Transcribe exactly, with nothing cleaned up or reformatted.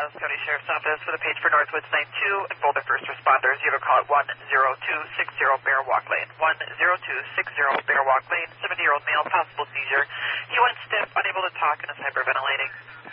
Taos County Sheriff's Office with a page for Northwoods nine two and Boulder First Responders. You have a call at one zero two six zero Bear Walk Lane. one zero two six zero Bear Walk Lane. seventy-year-old male, possible seizure. He went stiff, unable to talk, and is hyperventilating.